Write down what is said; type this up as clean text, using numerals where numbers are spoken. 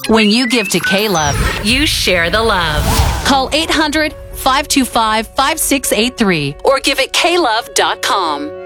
When you give to K-Love, you share the love. Call 800-525-5683 or give at klove.com.